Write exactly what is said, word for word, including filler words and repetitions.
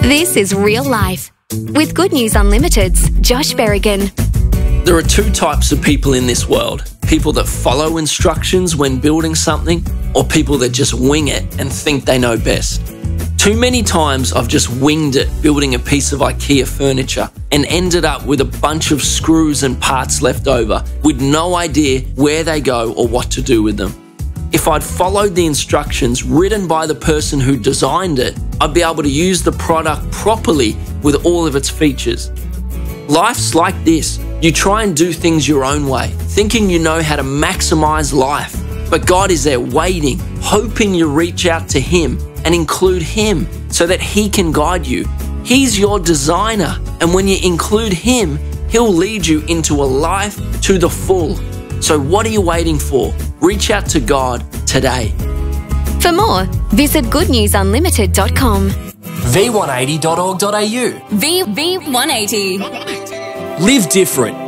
This is Real Life with Good News Unlimited's Josh Berrigan. There are two types of people in this world. People that follow instructions when building something, or people that just wing it and think they know best. Too many times I've just winged it building a piece of IKEA furniture and ended up with a bunch of screws and parts left over with no idea where they go or what to do with them. If I'd followed the instructions written by the person who designed it, I'd be able to use the product properly with all of its features. Life's like this. You try and do things your own way, thinking you know how to maximize life. But God is there waiting, hoping you reach out to Him and include Him so that He can guide you. He's your designer, and when you include Him, He'll lead you into a life to the full. So what are you waiting for? Reach out to God today. For more, visit good news unlimited dot com. v one eighty dot org dot a u. V V one eighty. Live different.